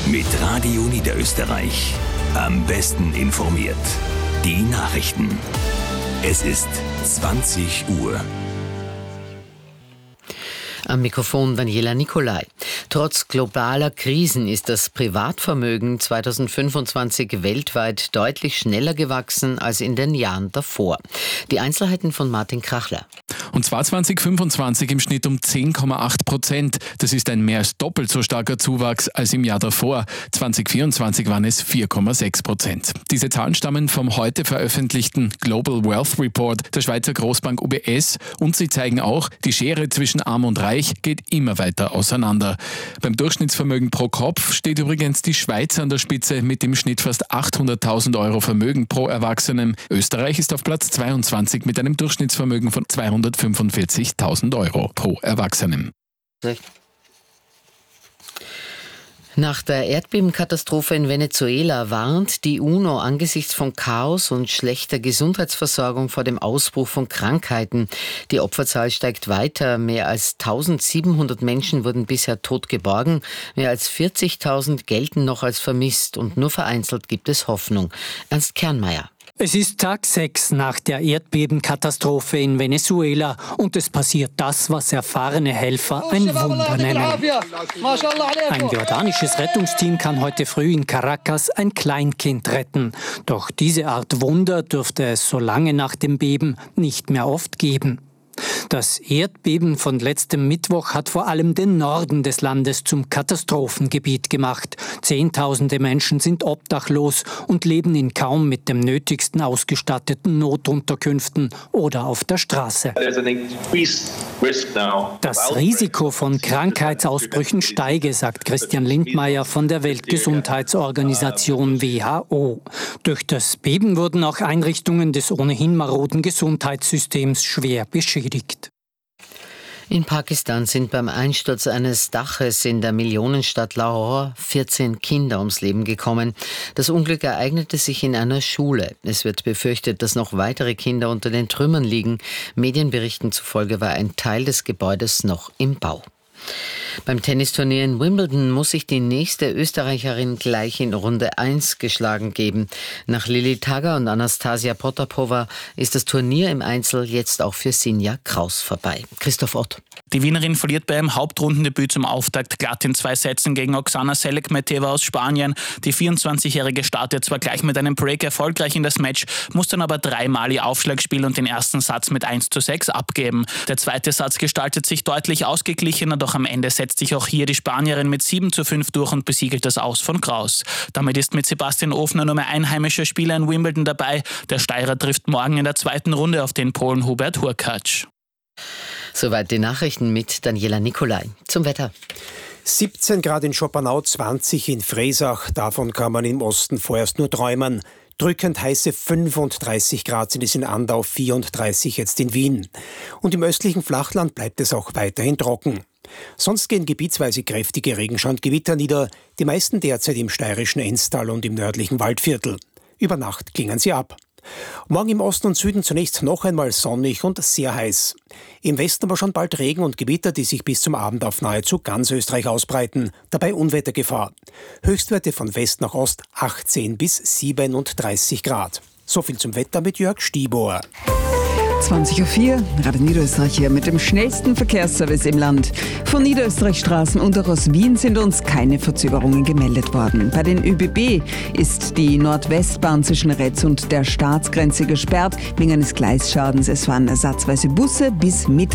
Mit Radio Niederösterreich. Am besten informiert. Die Nachrichten. Es ist 20 Uhr. Am Mikrofon Daniela Nicolai. Trotz globaler Krisen ist das Privatvermögen 2025 weltweit deutlich schneller gewachsen als in den Jahren davor. Die Einzelheiten von Martin Krachler. Und zwar 2025 im Schnitt um 10,8%. Das ist ein mehr als doppelt so starker Zuwachs als im Jahr davor. 2024 waren es 4,6%. Diese Zahlen stammen vom heute veröffentlichten Global Wealth Report der Schweizer Großbank UBS und sie zeigen auch, die Schere zwischen Arm und Reich geht immer weiter auseinander. Beim Durchschnittsvermögen pro Kopf steht übrigens die Schweiz an der Spitze mit im Schnitt fast 800.000 Euro Vermögen pro Erwachsenem. Österreich ist auf Platz 22 mit einem Durchschnittsvermögen von 245.000 Euro pro Erwachsenem. Nach der Erdbebenkatastrophe in Venezuela warnt die UNO angesichts von Chaos und schlechter Gesundheitsversorgung vor dem Ausbruch von Krankheiten. Die Opferzahl steigt weiter. Mehr als 1.700 Menschen wurden bisher tot geborgen. Mehr als 40.000 gelten noch als vermisst und nur vereinzelt gibt es Hoffnung. Ernst Kernmeier. Es ist Tag 6 nach der Erdbebenkatastrophe in Venezuela und es passiert das, was erfahrene Helfer ein Wunder nennen. Ein jordanisches Rettungsteam kann heute früh in Caracas ein Kleinkind retten. Doch diese Art Wunder dürfte es so lange nach dem Beben nicht mehr oft geben. Das Erdbeben von letztem Mittwoch hat vor allem den Norden des Landes zum Katastrophengebiet gemacht. Zehntausende Menschen sind obdachlos und leben in kaum mit dem Nötigsten ausgestatteten Notunterkünften oder auf der Straße. Das Risiko von Krankheitsausbrüchen steige, sagt Christian Lindmeier von der Weltgesundheitsorganisation WHO. Durch das Beben wurden auch Einrichtungen des ohnehin maroden Gesundheitssystems schwer beschädigt. In Pakistan sind beim Einsturz eines Daches in der Millionenstadt Lahore 14 Kinder ums Leben gekommen. Das Unglück ereignete sich in einer Schule. Es wird befürchtet, dass noch weitere Kinder unter den Trümmern liegen. Medienberichten zufolge war ein Teil des Gebäudes noch im Bau. Beim Tennisturnier in Wimbledon muss sich die nächste Österreicherin gleich in Runde 1 geschlagen geben. Nach Lili Tagger und Anastasia Potapova ist das Turnier im Einzel jetzt auch für Sinja Kraus vorbei. Christoph Ott. Die Wienerin verliert bei ihrem Hauptrundendebüt zum Auftakt glatt in 2 Sätzen gegen Oksana Selekmeteva aus Spanien. Die 24-Jährige startet zwar gleich mit einem Break erfolgreich in das Match, muss dann aber 3-mal ihr Aufschlagspiel und den ersten Satz mit 1:6 abgeben. Der zweite Satz gestaltet sich deutlich ausgeglichener, doch am Ende setzt sich auch hier die Spanierin mit 7:5 durch und besiegelt das Aus von Kraus. Damit ist mit Sebastian Ofner nur mehr ein heimischer Spieler in Wimbledon dabei. Der Steirer trifft morgen in der 2. Runde auf den Polen Hubert Hurkacz. Soweit die Nachrichten mit Daniela Nicolai. Zum Wetter. 17 Grad in Schopenau, 20 in Fresach. Davon kann man im Osten vorerst nur träumen. Drückend heiße 35 Grad sind es in Andau, 34 jetzt in Wien. Und im östlichen Flachland bleibt es auch weiterhin trocken. Sonst gehen gebietsweise kräftige Regenschauer und Gewitter nieder, die meisten derzeit im steirischen Enstal und im nördlichen Waldviertel. Über Nacht klingen sie ab. Morgen im Osten und Süden zunächst noch einmal sonnig und sehr heiß. Im Westen aber schon bald Regen und Gewitter, die sich bis zum Abend auf nahezu ganz Österreich ausbreiten. Dabei Unwettergefahr. Höchstwerte von West nach Ost 18 bis 37 Grad. So viel zum Wetter mit Jörg Stiebohr. 20:04 Uhr, Radio Niederösterreich hier mit dem schnellsten Verkehrsservice im Land. Von Niederösterreichstraßen und auch aus Wien sind uns keine Verzögerungen gemeldet worden. Bei den ÖBB ist die Nordwestbahn zwischen Retz und der Staatsgrenze gesperrt wegen eines Gleisschadens. Es fahren ersatzweise Busse bis Mittag.